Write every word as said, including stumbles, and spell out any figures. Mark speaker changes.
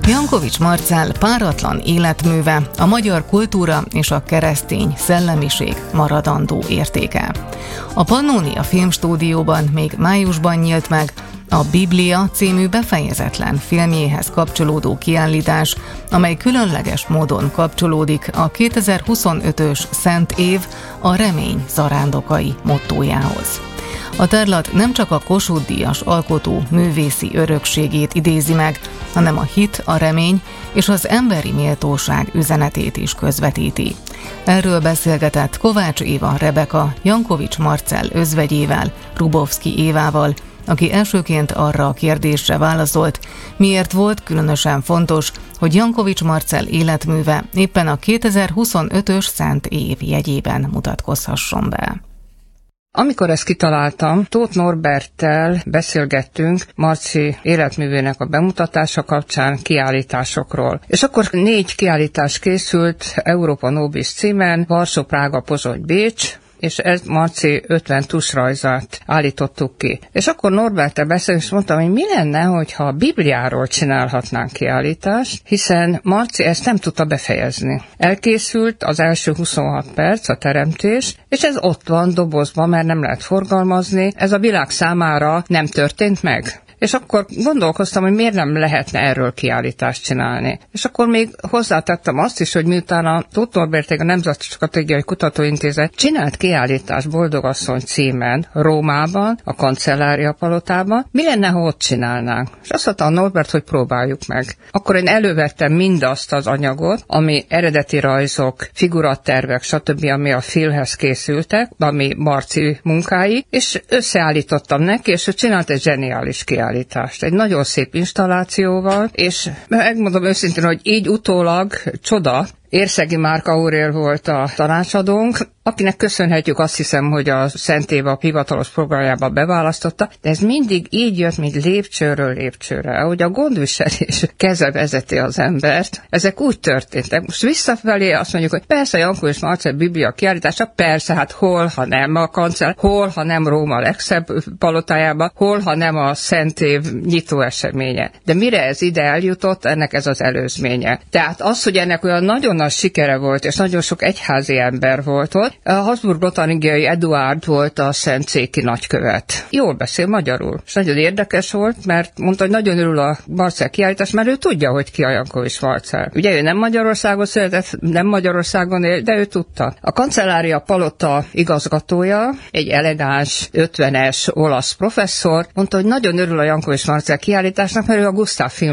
Speaker 1: Jankovich Marcell páratlan életműve, a magyar kultúra és a keresztény szellemiség maradandó értéke. A Pannónia Filmstúdióban még májusban nyílt meg a Biblia című befejezetlen filmjéhez kapcsolódó kiállítás, amely különleges módon kapcsolódik a kétezer-huszonötös Szent Év a remény zarándokai mottójához. A tárlat nem csak a Kossuth-díjas alkotó művészi örökségét idézi meg, hanem a hit, a remény és az emberi méltóság üzenetét is közvetíti. Erről beszélgetett Kovács Éva Rebeka Jankovich Marcell özvegyével, Rubovszky Évával, aki elsőként arra a kérdésre válaszolt, miért volt különösen fontos, hogy Jankovich Marcell életműve éppen a kétezer-huszonötös Szent Év jegyében mutatkozhasson be.
Speaker 2: Amikor ezt kitaláltam, Tóth Norberttel beszélgettünk Marci életművének a bemutatása kapcsán kiállításokról. És akkor négy kiállítás készült Európa Nobis címen, Varsó, Prága, Pozsony, Bécs, és ez Marci ötven tusrajzát állítottuk ki. És akkor Norberttel beszélünk, és mondtam, hogy mi lenne, hogyha a Bibliáról csinálhatnánk kiállítást, hiszen Marci ezt nem tudta befejezni. Elkészült az első huszonhat perc, a teremtés, és ez ott van dobozban, mert nem lehet forgalmazni, ez a világ számára nem történt meg. És akkor gondolkoztam, hogy miért nem lehetne erről kiállítást csinálni. És akkor még hozzátettem azt is, hogy miután a Tóth Norbertig a Nemzeti Stratégiai Kutatóintézet csinált kiállítást Boldogasszony címen Rómában, a Kancellária palotában, mi lenne, ha ott csinálnánk? És azt mondta a Norbert, hogy próbáljuk meg. Akkor én elővettem mindazt az anyagot, ami eredeti rajzok, figurattervek, stb., ami a filmhez készültek, ami Marci munkái, és összeállítottam neki, és ő csinált egy zseniális kiállítást. Egy nagyon szép installációval, és megmondom őszintén, hogy így utólag csoda. Érszegi Márk Aurél volt a tanácsadónk, akinek köszönhetjük, azt hiszem, hogy a Szent Év a hivatalos programjába beválasztotta, de ez mindig így jött, mint lépcsőről lépcsőre. Ahogy a gondviselés keze vezeti az embert, ezek úgy történtek. Most visszafelé azt mondjuk, hogy persze Jankovich Marcell Biblia kiállítása, persze, hát hol, ha nem a kancell, hol, ha nem Róma legszebb palotájába, hol, ha nem a Szent Év nyitó eseménye. De mire ez ide eljutott, ennek ez az előzménye. Tehát az, hogy ennek olyan nagyon nagy sikere volt, és nagyon sok egyházi ember volt ott. A Habsburg-Lothringiai Eduárd volt a szentszéki nagykövet. Jól beszél magyarul. És nagyon érdekes volt, mert mondta, hogy nagyon örül a Marcell kiállítás, mert ő tudja, hogy ki a Jankovich Marcell. Ugye ő nem Magyarországon született, nem Magyarországon él, de ő tudta. A Kancellária palota igazgatója, egy elegáns, ötvenes olasz professzor, mondta, hogy nagyon örül a Jankovich Marcell kiállításnak, mert ő a Gustav film